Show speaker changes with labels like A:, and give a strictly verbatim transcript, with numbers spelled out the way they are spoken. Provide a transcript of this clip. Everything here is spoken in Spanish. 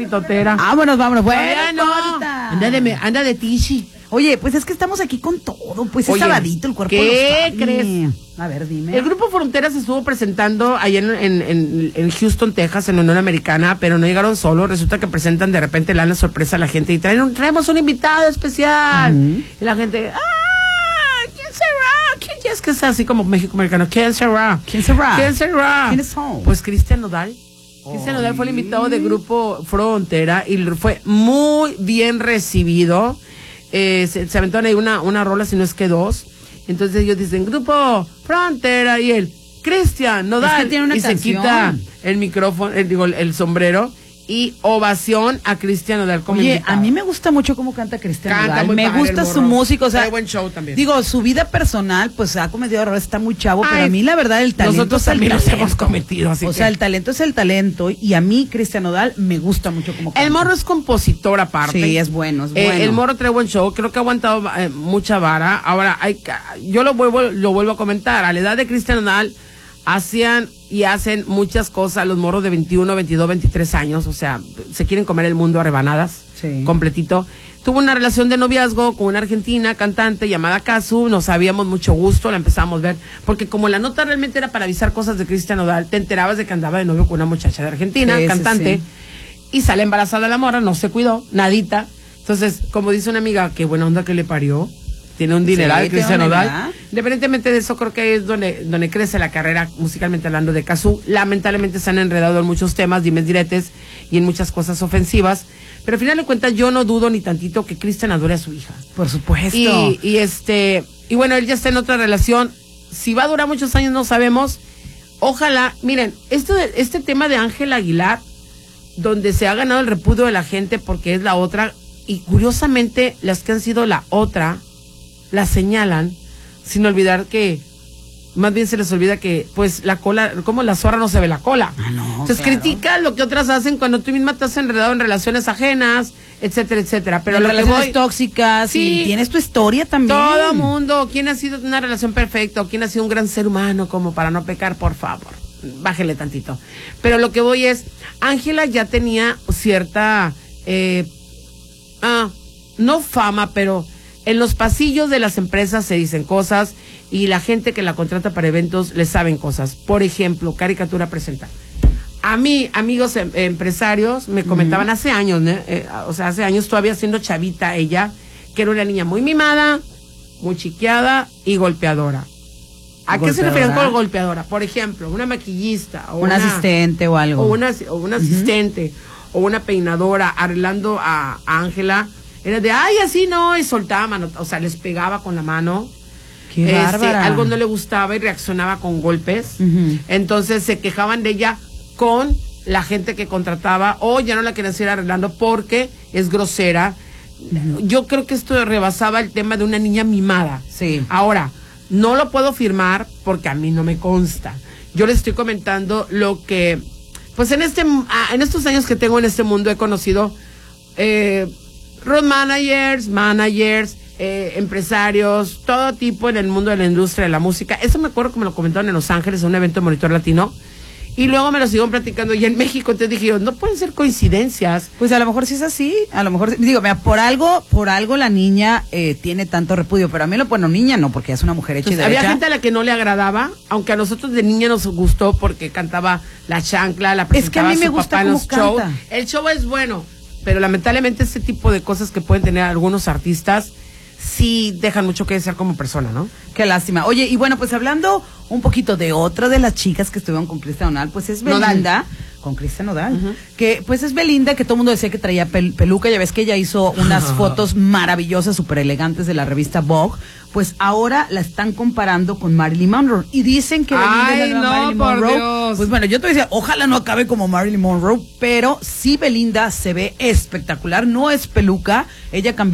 A: setentotera.
B: Vámonos, vámonos. Bueno,
A: no. Anda de, anda de tichi.
B: Oye, pues es que estamos aquí con todo, pues
A: Oye,
B: es sabadito, el cuerpo
A: ¿qué
B: lo sabe.
A: crees?
B: A ver, dime.
A: El Grupo Frontera se estuvo presentando allá en, en, en, en Houston, Texas, en la Unión Americana, pero no llegaron solos. Resulta que presentan de repente, le dan la sorpresa a la gente y traen un, traemos un invitado especial. Uh-huh. Y la gente, ¡ah! ¿Quién será? ¿Quién es que es así como México americano? ¿Quién será?
B: ¿Quién será?
A: ¿Quién será?
B: ¿Quién es home?
A: Pues Cristian Nodal. Cristian Nodal fue el invitado del Grupo Frontera y fue muy bien recibido. Eh, se, se aventaron ahí una, una rola, si no es que dos. Entonces ellos dicen, Grupo Frontera, y él, Cristian Nodal,
B: es que tiene una
A: y
B: canción.
A: se quita el micrófono, el, digo, el, el sombrero, y ovación a Cristian Nodal como
B: Oye,
A: invitado.
B: a mí me gusta mucho cómo canta Cristian Nodal.
A: Muy
B: me
A: padre,
B: gusta su música, o sea,
A: Qué buen show también.
B: Digo, su vida personal, pues ha cometido errores, está muy chavo,
A: Ay,
B: pero a mí la verdad el talento
A: nosotros
B: es el
A: también los
B: talento.
A: hemos cometido, así
B: O
A: que...
B: sea, el talento es el talento, y a mí Cristian Nodal me gusta mucho como canta.
A: El morro es compositor aparte.
B: Sí, es bueno, es
A: Eh,
B: bueno.
A: el morro trae buen show, creo que ha aguantado eh, mucha vara. Ahora, hay, yo lo vuelvo, lo vuelvo a comentar, a la edad de Cristian Nodal, hacían y hacen muchas cosas los morros de veintiuno, veintidós, veintitrés años, o sea, se quieren comer el mundo a rebanadas,
B: sí.
A: completito. Tuvo una relación de noviazgo con una argentina cantante llamada Kazu, nos sabíamos mucho gusto, la empezamos a ver, porque como la nota realmente era para avisar cosas de Cristian Nodal, te enterabas de que andaba de novio con una muchacha de Argentina,
B: sí,
A: cantante,
B: sí, sí.
A: Y sale embarazada la morra, no se cuidó, nadita. Entonces, como dice una amiga, qué buena onda que le parió. Tiene un dineral, sí, Cristian Nodal. Independientemente de eso, creo que es donde, donde crece la carrera musicalmente hablando de Kazu. Lamentablemente se han enredado en muchos temas, dimes diretes y en muchas cosas ofensivas. Pero al final de cuentas, yo no dudo ni tantito que Cristian adore a su hija.
B: Por supuesto.
A: Y, y este, y bueno, él ya está en otra relación. Si va a durar muchos años, no sabemos. Ojalá, miren, esto de, este tema de Ángela Aguilar, donde se ha ganado el repudio de la gente porque es la otra, y curiosamente, las que han sido la otra, la señalan, sin olvidar que, más bien se les olvida que, pues, la cola, como la zorra no se ve la cola.
B: Ah, no,
A: Entonces
B: claro.
A: critica lo que otras hacen cuando tú misma te has enredado en relaciones ajenas, etcétera, etcétera. Pero
B: en
A: lo que
B: relaciones
A: voy,
B: tóxicas,
A: sí,
B: y tienes tu historia también.
A: todo mundo, ¿quién ha sido una relación perfecta? ¿O quién ha sido un gran ser humano como para no pecar? Por favor, bájele tantito. Pero lo que voy es, Ángela ya tenía cierta, eh, ah, no fama, pero en los pasillos de las empresas se dicen cosas y la gente que la contrata para eventos le saben cosas. Por ejemplo, Caricatura presenta. A mí, amigos em, empresarios, me comentaban uh-huh. hace años, ¿no? eh, o sea, hace años todavía siendo chavita ella, que era una niña muy mimada, muy chiqueada y golpeadora. ¿A golpeadora? Qué se refieren con golpeadora? Por ejemplo, una maquillista. O
B: una, una asistente o algo.
A: O una, o una uh-huh. asistente, o una peinadora arreglando a Ángela. Era de, ay, así no, y soltaba mano, o sea, les pegaba con la mano.
B: Qué
A: este,
B: bárbara.
A: Algo no le gustaba y reaccionaba con golpes.
B: Uh-huh.
A: Entonces se quejaban de ella con la gente que contrataba, o ya no la querían seguir arreglando porque es grosera. Uh-huh. Yo creo que esto rebasaba el tema de una niña mimada.
B: Sí.
A: Ahora, no lo puedo afirmar porque a mí no me consta. Yo les estoy comentando lo que, pues en este, en estos años que tengo en este mundo he conocido eh, road managers, managers, eh, empresarios, todo tipo en el mundo de la industria de la música. Eso me acuerdo que me lo comentaron en Los Ángeles, en un evento de Monitor Latino. Y luego me lo siguieron platicando ya en México. Entonces dije, no pueden ser coincidencias.
B: Pues a lo mejor sí es así. A lo mejor, digo, mira, por algo, por algo la niña eh, tiene tanto repudio. Pero a mí lo, bueno, niña no, porque es una mujer hecha
A: Entonces,
B: y derecha.
A: había gente a la que no le agradaba, aunque a nosotros de niña nos gustó porque cantaba La Chancla, la presentaba
B: es que a mí me
A: su
B: gusta
A: papá en
B: cómo
A: los shows.
B: canta.
A: El show es bueno, pero lamentablemente este tipo de cosas que pueden tener algunos artistas sí dejan mucho que desear como persona, ¿no?
B: Qué lástima. Oye, y bueno, pues hablando un poquito de otra de las chicas que estuvieron con Cristian Nodal, pues es Belinda, Nodal. con Cristian Nodal, uh-huh. que pues es Belinda, que todo el mundo decía que traía pel- peluca, ya ves que ella hizo unas fotos maravillosas, súper elegantes de la revista Vogue, pues ahora la están comparando con Marilyn Monroe, y dicen que Belinda
A: Ay,
B: es la
A: no,
B: Marilyn
A: por
B: Monroe.
A: Dios.
B: Pues bueno, yo te decía, ojalá no acabe como Marilyn Monroe, pero sí Belinda se ve espectacular, no es peluca, ella cambió